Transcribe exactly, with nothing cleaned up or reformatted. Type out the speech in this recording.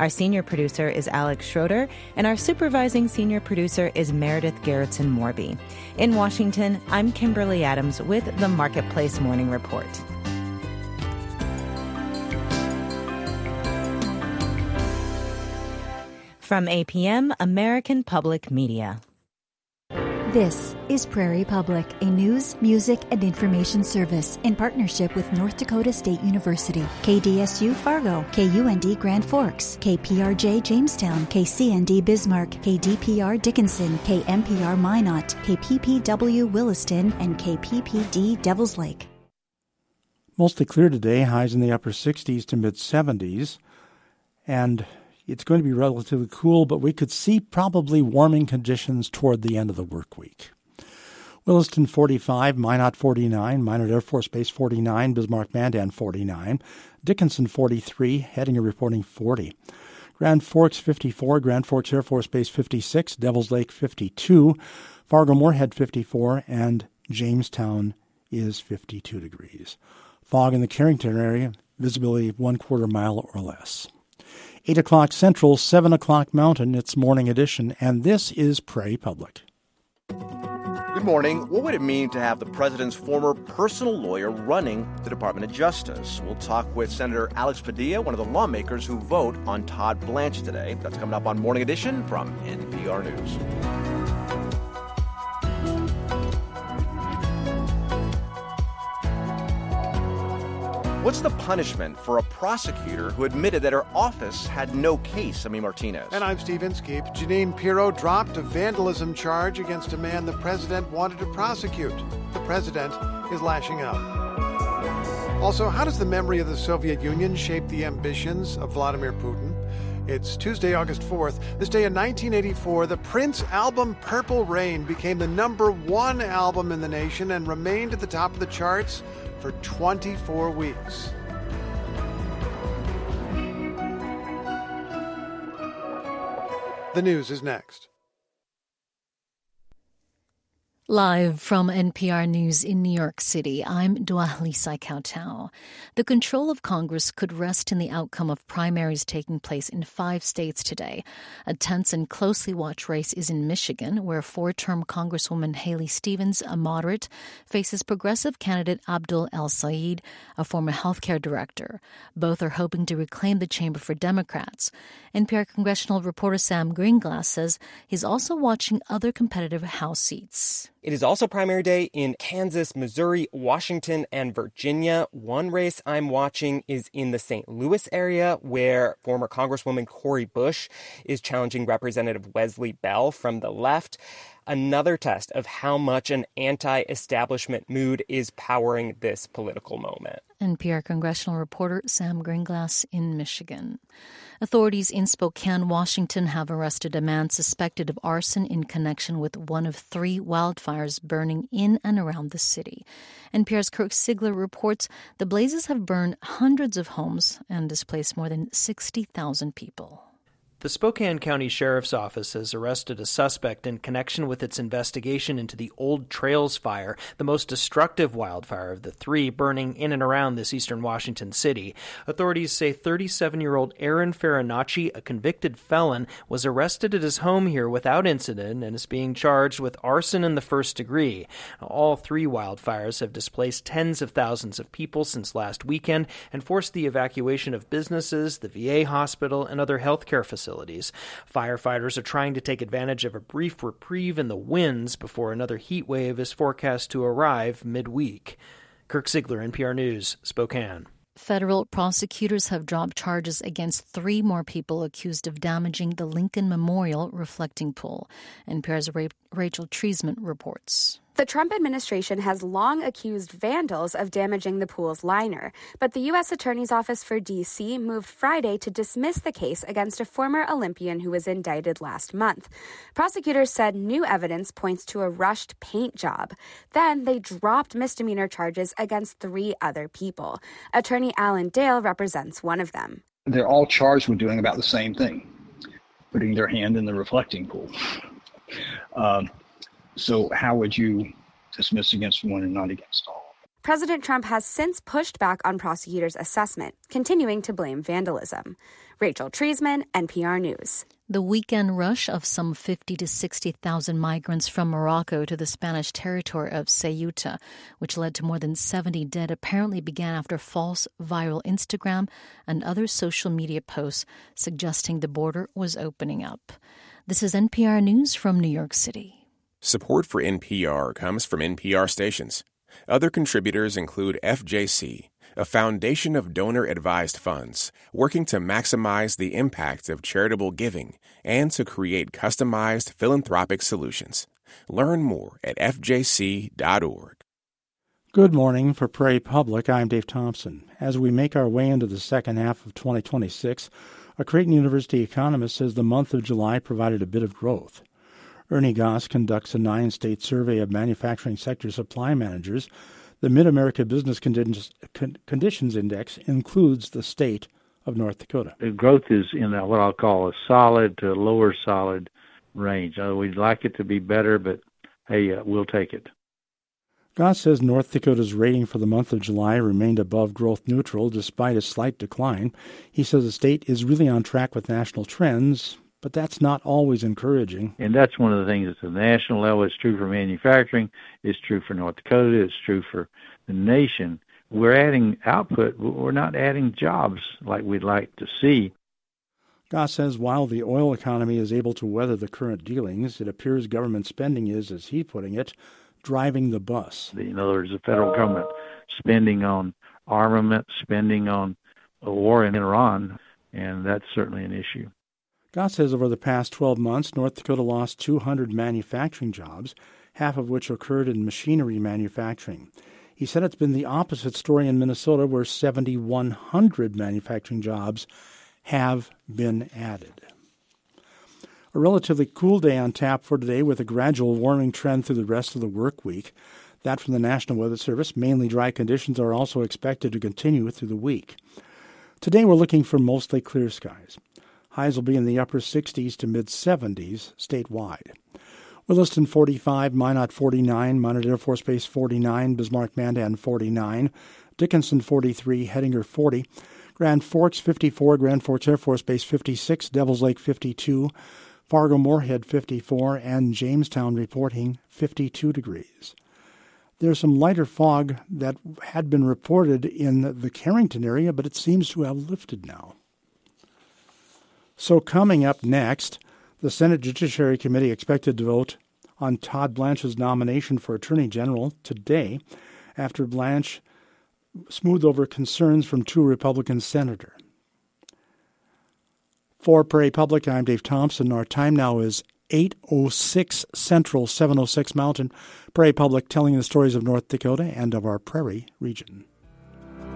Our senior producer is Alex Schroeder, and our supervising senior producer is Meredith Garrettson-Morby. In Washington, I'm Kimberly Adams with the Marketplace Morning Report. From A P M, American Public Media. This is Prairie Public, a news, music, and information service in partnership with North Dakota State University, K D S U Fargo, K U N D Grand Forks, K P R J Jamestown, K C N D Bismarck, K D P R Dickinson, K M P R Minot, K P P W Williston, and K P P D Devils Lake. Mostly clear today, highs in the upper sixties to mid-seventies, and it's going to be relatively cool, but we could see probably warming conditions toward the end of the work week. Williston forty-five, Minot forty-nine, Minot Air Force Base forty-nine, Bismarck Mandan forty-nine, Dickinson forty-three, Hettinger reporting forty. Grand Forks fifty-four, Grand Forks Air Force Base fifty-six, Devils Lake fifty-two, Fargo-Moorhead fifty-four, and Jamestown is fifty-two degrees. Fog in the Carrington area, visibility one quarter mile or less. eight o'clock Central, seven o'clock Mountain, it's Morning Edition, and this is Prairie Public. Good morning. What would it mean to have the president's former personal lawyer running the Department of Justice? We'll talk with Senator Alex Padilla, one of the lawmakers who vote on Todd Blanche today. That's coming up on Morning Edition from N P R News. What's the punishment for a prosecutor who admitted that her office had no case? I'm Martinez. And I'm Steve Inskeep. Janine Pirro dropped a vandalism charge against a man the president wanted to prosecute. The president is lashing out. Also, how does the memory of the Soviet Union shape the ambitions of Vladimir Putin? It's Tuesday, August fourth. This day in nineteen eighty-four, the Prince album Purple Rain became the number one album in the nation and remained at the top of the charts for twenty-four weeks. The news is next. Live from N P R News in New York City, I'm Dua Lisa Kautau. The control of Congress could rest in the outcome of primaries taking place in five states today. A tense and closely watched race is in Michigan, where four-term Congresswoman Haley Stevens, a moderate, faces progressive candidate Abdul El-Sayed, a former healthcare director. Both are hoping to reclaim the chamber for Democrats. N P R congressional reporter Sam Greenglass says he's also watching other competitive House seats. It is also primary day in Kansas, Missouri, Washington, and Virginia. One race I'm watching is in the Saint Louis area, where former Congresswoman Cori Bush is challenging Representative Wesley Bell from the left. Another test of how much an anti-establishment mood is powering this political moment. N P R congressional reporter Sam Greenglass in Michigan. Authorities in Spokane, Washington have arrested a man suspected of arson in connection with one of three wildfires burning in and around the city. N P R's Kirk Sigler reports the blazes have burned hundreds of homes and displaced more than sixty thousand people. The Spokane County Sheriff's Office has arrested a suspect in connection with its investigation into the Old Trails Fire, the most destructive wildfire of the three burning in and around this eastern Washington city. Authorities say thirty-seven-year-old Aaron Farinacci, a convicted felon, was arrested at his home here without incident and is being charged with arson in the first degree. All three wildfires have displaced tens of thousands of people since last weekend and forced the evacuation of businesses, the V A hospital, and other healthcare facilities. Firefighters are trying to take advantage of a brief reprieve in the winds before another heat wave is forecast to arrive midweek. Kirk Sigler, N P R News, Spokane. Federal prosecutors have dropped charges against three more people accused of damaging the Lincoln Memorial reflecting pool. N P R's Rachel Treisman reports. The Trump administration has long accused vandals of damaging the pool's liner, but the U S Attorney's Office for D C moved Friday to dismiss the case against a former Olympian who was indicted last month. Prosecutors said new evidence points to a rushed paint job. Then they dropped misdemeanor charges against three other people. Attorney Alan Dale represents one of them. They're all charged with doing about the same thing, putting their hand in the reflecting pool. Um, So how would you dismiss against one and not against all? President Trump has since pushed back on prosecutors' assessment, continuing to blame vandalism. Rachel Treisman, N P R News. The weekend rush of some fifty to sixty thousand migrants from Morocco to the Spanish territory of Ceuta, which led to more than seventy dead, apparently began after false viral Instagram and other social media posts suggesting the border was opening up. This is N P R News from New York City. Support for N P R comes from N P R stations. Other contributors include F J C, a foundation of donor-advised funds working to maximize the impact of charitable giving and to create customized philanthropic solutions. Learn more at f j c dot org. Good morning. For Prairie Public, I'm Dave Thompson. As we make our way into the second half of twenty twenty-six, a Creighton University economist says the month of July provided a bit of growth. Ernie Goss conducts a nine-state survey of manufacturing sector supply managers. The Mid-America Business Conditions, Conditions Index includes the state of North Dakota. The growth is in a, what I'll call a solid to lower solid range. Uh, we'd like it to be better, but hey, uh, we'll take it. Goss says North Dakota's rating for the month of July remained above growth neutral despite a slight decline. He says the state is really on track with national trends, but that's not always encouraging. And that's one of the things at the national level. It's true for manufacturing. It's true for North Dakota. It's true for the nation. We're adding output, but we're not adding jobs like we'd like to see. Goss says while the oil economy is able to weather the current dealings, it appears government spending is, as he's putting it, driving the bus. In other words, the federal government spending on armament, spending on a war in Iran, and that's certainly an issue. Goss says over the past twelve months, North Dakota lost two hundred manufacturing jobs, half of which occurred in machinery manufacturing. He said it's been the opposite story in Minnesota, where seven thousand one hundred manufacturing jobs have been added. A relatively cool day on tap for today with a gradual warming trend through the rest of the work week. That from the National Weather Service. Mainly dry conditions are also expected to continue through the week. Today we're looking for mostly clear skies. Highs will be in the upper sixties to mid-seventies statewide. Williston forty-five, Minot forty-nine, Minot Air Force Base forty-nine, Bismarck Mandan forty-nine, Dickinson forty-three, Hettinger forty, Grand Forks fifty-four, Grand Forks Air Force Base fifty-six, Devils Lake fifty-two, Fargo Moorhead fifty-four, and Jamestown reporting fifty-two degrees. There's some lighter fog that had been reported in the Carrington area, but it seems to have lifted now. So coming up next, the Senate Judiciary Committee expected to vote on Todd Blanche's nomination for Attorney General today after Blanche smoothed over concerns from two Republican senators. For Prairie Public, I'm Dave Thompson. Our time now is eight oh six Central, seven oh six Mountain. Prairie Public telling the stories of North Dakota and of our Prairie region.